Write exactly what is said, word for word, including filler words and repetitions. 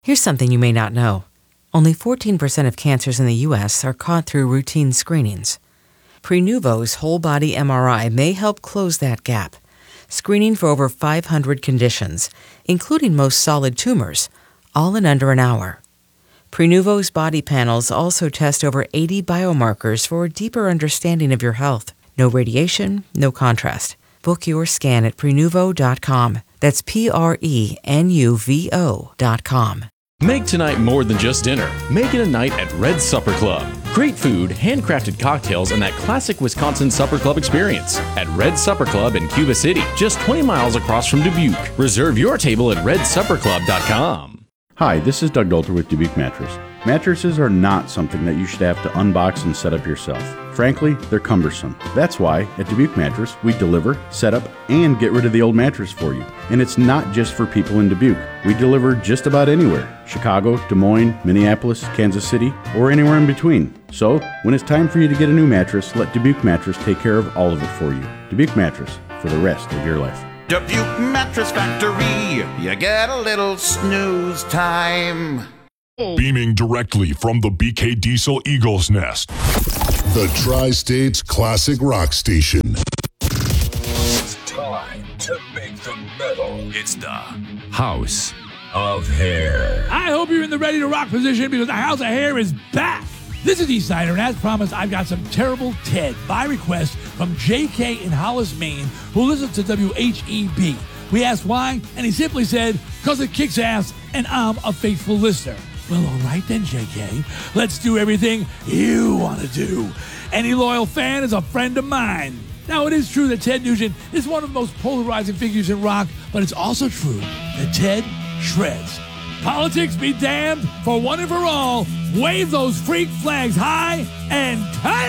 Here's something you may not know. Only fourteen percent of cancers in the U S are caught through routine screenings. Prenuvo's whole-body M R I may help close that gap, screening for over five hundred conditions, including most solid tumors, all in under an hour. Prenuvo's body panels also test over eighty biomarkers for a deeper understanding of your health. No radiation, no contrast. Book your scan at Prenuvo dot com. That's P R E N U V O dot com. Make tonight more than just dinner. Make it a night at Red Supper Club. Great food, handcrafted cocktails, and that classic Wisconsin Supper Club experience at Red Supper Club in Cuba City, just twenty miles across from Dubuque. Reserve your table at red supper club dot com. Hi, this is Doug Dolter with Dubuque Mattress. Mattresses are not something that you should have to unbox and set up yourself. Frankly, they're cumbersome. That's why at Dubuque Mattress, we deliver, set up, and get rid of the old mattress for you. And it's not just for people in Dubuque. We deliver just about anywhere. Chicago, Des Moines, Minneapolis, Kansas City, or anywhere in between. So, when it's time for you to get a new mattress, let Dubuque Mattress take care of all of it for you. Dubuque Mattress, for the rest of your life. Dubuque Mattress Factory, you get a little snooze time. Beaming directly from the B K Diesel Eagle's Nest, the Tri-States Classic Rock Station. It's time to make the metal. It's the House of Hair. I hope you're in the ready to rock position because the House of Hair is back. This is Eastsider, and as promised, I've got some terrible Ted by request from J K in Hollis, Maine, who listens to W H E B. We asked why, and he simply said, because it kicks ass, and I'm a faithful listener. Well, all right then, J K. Let's do everything you want to do. Any loyal fan is a friend of mine. Now, it is true that Ted Nugent is one of the most polarizing figures in rock, but it's also true that Ted shreds. Politics be damned, for one and for all, wave those freak flags high and tight.